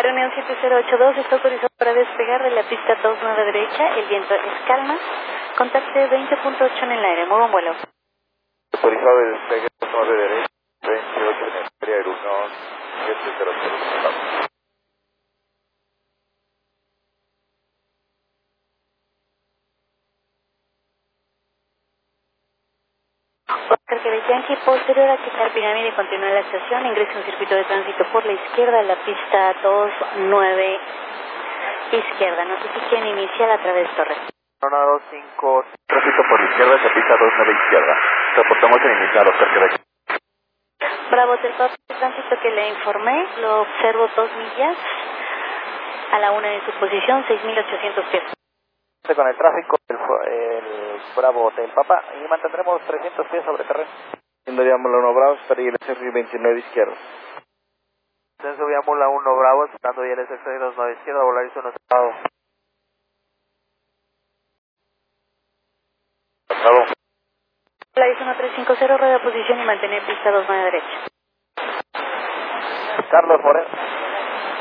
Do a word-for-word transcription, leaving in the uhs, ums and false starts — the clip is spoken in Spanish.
Reunión siete cero ocho dos está autorizado para despegar de la pista dos nueve derecha, el viento es calma, contacte veinte punto ocho en el aire, mueva un vuelo. Autorizado de despegue dos nueve derecha, veintiocho en el aire, Reunión siete cero ocho dos. Oscar Quebec Yankee, posterior a quitar pirámide y continúa la estación, ingresa un circuito de tránsito por la izquierda de la pista dos nueve izquierda, notifiquen inicial a través de Torres. uno dos cinco, tránsito por la izquierda, se pista dos nueve izquierda. Reportamos en inicial, Oscar Quebec. Bravo, del paso de tránsito que le informé, lo observo dos millas a la una de su posición, seis mil ochocientos pies. Con el tráfico, el, el Bravo Hotel Papa, y mantendremos trescientos pies sobre terreno. Siendo Viámula uno Bravo, estaría el S R I veintinueve izquierda. Descenso Viámula uno Bravo, estando ya el S R I veintinueve izquierda, volar y uno estado. Bravo. La I S uno tres cinco cero, rueda posición y mantener pista dos nueve derecha. Carlos Moreno.